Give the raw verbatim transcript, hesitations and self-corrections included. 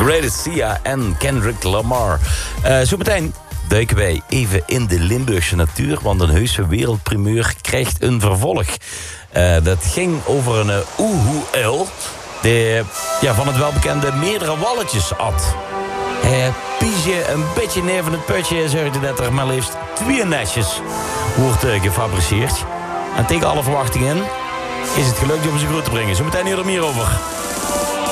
Greatest Sia en Kendrick Lamar. Uh, Zometeen duiken wij even in de Limburgse natuur, want een heuse wereldprimeur krijgt een vervolg. Uh, dat ging over een uh, oehoe-uil die ja, van het welbekende meerdere walletjes at. Hij piesje een beetje neer van het putje en zorgde dat er maar liefst twee nestjes wordt uh, gefabriceerd. En tegen alle verwachtingen is het gelukt om ze groot te brengen. Zometeen hier er meer over.